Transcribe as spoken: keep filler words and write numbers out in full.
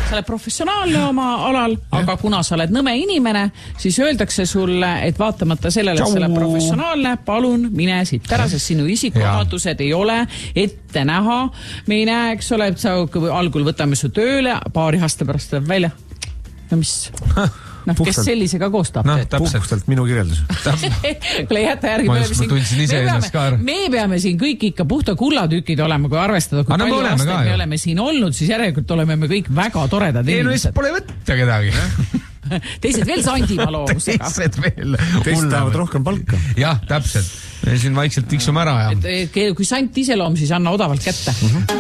sa oled professionaalne oma alal, aga kuna sa oled nõme inimene, siis öeldakse sulle, et vaatamata sellele, et sa oled professionaalne, palun mine siit ära, sest sinu isikuomadused ei ole ette näha. Me ei näe, eks ole, et sa algul võtame su tööle, paari aasta pärast tuleb välja. No mis... No, kes sellisega koostab? No, puhkustelt minu kirjeldus. Kuule, jäta järgi. Ma, just, ma tundsin ise ennast ka ära. Me peame siin kõik ikka puhta kullatükid olema, kui arvestada, kui palju aastaid me oleme siin olnud, siis järelikult oleme me kõik väga toredad inimesed. Ei, no just pole võtta kedagi. Teised veel Sandimaa loovusega. Teised veel. Teised tahavad rohkem palka. Jah, täpselt. Me siin vaikselt tiksume ära. Ja... Et, kui Sant iseloom, siis anna odavalt kätte.